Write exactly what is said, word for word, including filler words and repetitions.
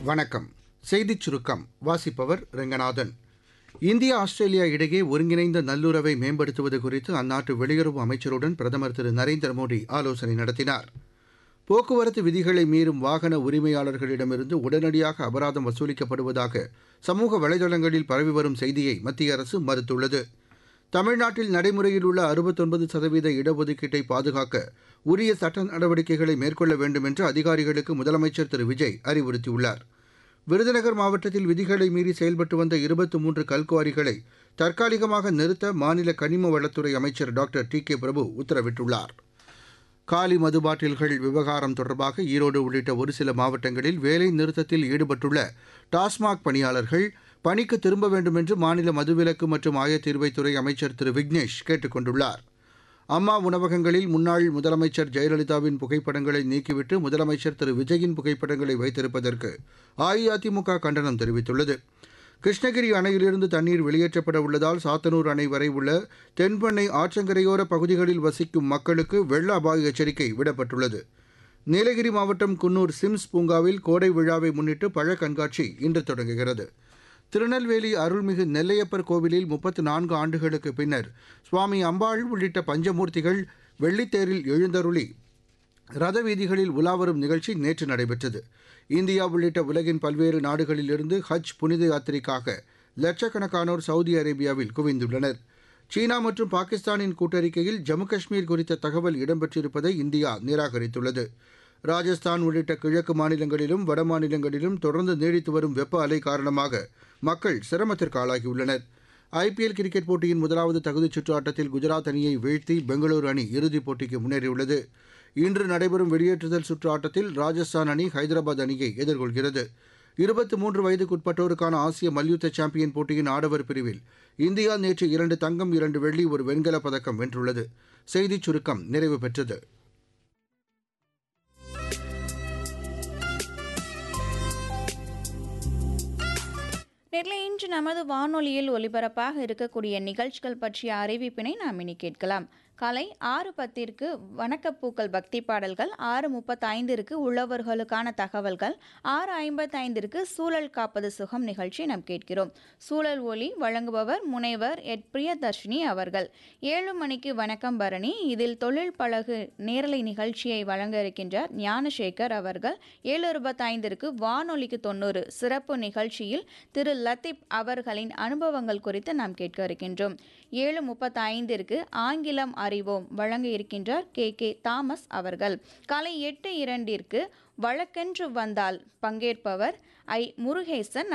வணக்கம். செய்திச் சுருக்கம் வாசிப்பவர் ரெங்கநாதன். இந்தியா ஆஸ்திரேலியா இடையே ஒருங்கிணைந்த நல்லுறவை மேம்படுத்துவது குறித்து அந்நாட்டு வெளியுறவு அமைச்சருடன் பிரதமர் திரு நரேந்திர மோடி ஆலோசனை நடத்தினார். போக்குவரத்து விதிகளை மீறும் வாகன உரிமையாளர்களிடமிருந்து உடனடியாக அபராதம் வசூலிக்கப்படுவதாக சமூக வலைதளங்களில் பரவி வரும் செய்தியை மத்திய அரசு மறுத்துள்ளது. தமிழ்நாட்டில் நடைமுறையில் உள்ள அறுபத்தொன்பது சதவீத இடஒதுக்கீட்டை பாதுகாக்க உரிய சட்ட நடவடிக்கைகளை மேற்கொள்ள வேண்டும் என்று அதிகாரிகளுக்கு முதலமைச்சர் திரு விஜய் அறிவுறுத்தியுள்ளார். விருதுநகர் மாவட்டத்தில் விதிகளை மீறி செயல்பட்டு வந்த இருபத்தி மூன்று கல்குவாரிகளை தற்காலிகமாக நிறுத்த மாநில கனிம வளத்துறை அமைச்சர் டாக்டர் டி கே பிரபு உத்தரவிட்டுள்ளார். காலி மது பாட்டில்கள் விவகாரம் தொடர்பாக ஈரோடு உள்ளிட்ட ஒரு சில மாவட்டங்களில் வேலை நிறுத்தத்தில் ஈடுபட்டுள்ள டாஸ்மாக் பணியாளர்கள் பணிக்கு திரும்ப வேண்டும் என்று மாநில மதுவிலக்கு மற்றும் ஆயத்தீர்வைத்துறை அமைச்சர் திரு விக்னேஷ் கேட்டுக் கொண்டுள்ளார். அம்மா உணவகங்களில் முன்னாள் முதலமைச்சர் ஜெயலலிதாவின் புகைப்படங்களை நீக்கிவிட்டு முதலமைச்சர் திரு விஜயின் புகைப்படங்களை வைத்திருப்பதற்கு அஇஅதிமுக கண்டனம் தெரிவித்துள்ளது. கிருஷ்ணகிரி அணையிலிருந்து தண்ணீர் வெளியேற்றப்பட உள்ளதால் சாத்தனூர் அணை வரை உள்ள தென்பெண்ணை ஆற்றங்கரையோர பகுதிகளில் வசிக்கும் மக்களுக்கு வெள்ள அபாய எச்சரிக்கை விடப்பட்டுள்ளது. நீலகிரி மாவட்டம் குன்னூர் சிம்ஸ் பூங்காவில் கோடை விழாவை முன்னிட்டு பழ கண்காட்சி இன்று தொடங்குகிறது. திருநெல்வேலி அருள்மிகு நெல்லையப்பர் கோவிலில் முப்பத்து நான்கு ஆண்டுகளுக்கு பின்னர் சுவாமி அம்பாள் உள்ளிட்ட பஞ்சமூர்த்திகள் வெள்ளித்தேரில் எழுந்தருளி ரத வீதிகளில் உலாவரும் நிகழ்ச்சி நேற்று நடைபெற்றது. இந்தியா உள்ளிட்ட உலகின் பல்வேறு நாடுகளிலிருந்து ஹஜ் புனித யாத்திரைக்காக லட்சக்கணக்கானோர் சவுதி அரேபியாவில் குவிந்துள்ளனர். சீனா மற்றும் பாகிஸ்தானின் கூட்டறிக்கையில் ஜம்மு காஷ்மீர் குறித்த தகவல் இடம்பெற்றிருப்பதை இந்தியா நிராகரித்துள்ளது. ராஜஸ்தான் உள்ளிட்ட கிழக்கு மாநிலங்களிலும் வட மாநிலங்களிலும் தொடர்ந்து நீடித்து வரும் வெப்ப அலை காரணமாக மக்கள் சிரமத்திற்கு ஆளாகியுள்ளனர். ஐபிஎல் கிரிக்கெட் போட்டியின் முதலாவது தகுதிச் சுற்று ஆட்டத்தில் குஜராத் அணியை வீழ்த்தி பெங்களூரு அணி இறுதிப் போட்டிக்கு முன்னேறியுள்ளது. இன்று நடைபெறும் வெளியேற்றுதல் சுற்று ஆட்டத்தில் ராஜஸ்தான் அணி ஹைதராபாத் அணியை எதிர்கொள்கிறது. இருபத்தி மூன்று வயதுக்குட்பட்டோருக்கான ஆசிய மல்யுத்த சாம்பியன் போட்டியின் ஆடவர் பிரிவில் இந்தியா நேற்று இரண்டு தங்கம், இரண்டு வெள்ளி, ஒரு வெண்கலப் பதக்கம் வென்றுள்ளது. செய்திச் சுருக்கம் நிறைவு பெற்றது. நேரில் இன்று நமது வானொலியில் ஒலிபரப்பாக இருக்கக்கூடிய நிகழ்ச்சிகள் பற்றிய அறிவிப்பினை நாம் இனி கேட்கலாம். காலை ஆறு பத்திற்கு வணக்கப்பூக்கள் பக்தி பாடல்கள், ஆறு முப்பத்தைந்திற்கு உழவர்களுக்கான தகவல்கள், ஆறு ஐம்பத்தைந்திற்கு சூழல் காப்பது சுகம் நிகழ்ச்சி நாம் கேட்கிறோம். சூழல் ஒளி வழங்குபவர் முனைவர் எட் பிரியதர்ஷினி அவர்கள். ஏழு மணிக்கு வணக்கம் பரணி, இதில் தொழில் பழகு நேரலை நிகழ்ச்சியை வழங்க இருக்கின்றார் ஞானசேகர் அவர்கள். ஏழு இருபத்தைந்திற்கு வானொலிக்கு தொண்ணூறு சிறப்பு நிகழ்ச்சியில் திரு லத்தீப் அவர்களின் அனுபவங்கள் குறித்து நாம் கேட்க இருக்கின்றோம். ஏழு முப்பத்தைந்திற்கு ஆங்கிலம் அறிவோம் வழங்க இருக்கின்றார் கே கே தாமஸ் அவர்கள். காலை எட்டு இரண்டிற்கு வழக்கென்று வந்தால் பங்கேற்பவர் ஐ முருகேசன்